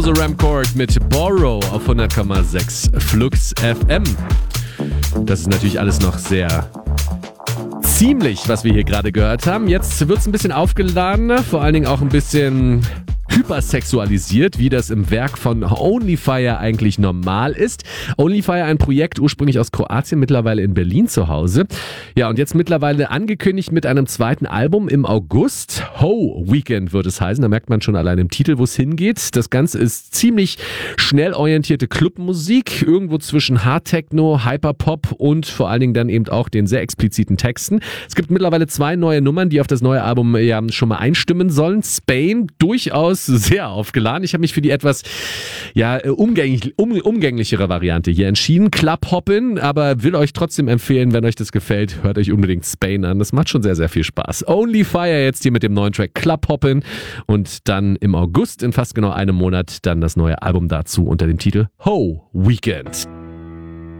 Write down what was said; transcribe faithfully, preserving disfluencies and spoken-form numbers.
The Ramcord mit Borrow auf hundert Komma sechs Flux F M. Das ist natürlich alles noch sehr ziemlich, was wir hier gerade gehört haben. Jetzt wird es ein bisschen aufgeladener, vor allen Dingen auch ein bisschen hypersexualisiert, wie das im Werk von Onlyfire eigentlich normal ist. Onlyfire, ein Projekt ursprünglich aus Kroatien, mittlerweile in Berlin zu Hause. Ja, und jetzt mittlerweile angekündigt mit einem zweiten Album im August. Ho Weekend wird es heißen. Da merkt man schon allein im Titel, wo es hingeht. Das Ganze ist ziemlich schnell orientierte Clubmusik, irgendwo zwischen Hardtechno, Hyperpop und vor allen Dingen dann eben auch den sehr expliziten Texten. Es gibt mittlerweile zwei neue Nummern, die auf das neue Album ja schon mal einstimmen sollen. Spain, durchaus sehr aufgeladen. Ich habe mich für die etwas ja, umgänglich, um, umgänglichere Variante hier entschieden. Club Hoppin', aber will euch trotzdem empfehlen, wenn euch das gefällt, hört euch unbedingt Spain an. Das macht schon sehr, sehr viel Spaß. Onlyfire jetzt hier mit dem neuen Track Club Hoppin' und dann im August in fast genau einem Monat dann das neue Album dazu unter dem Titel Ho Weekend.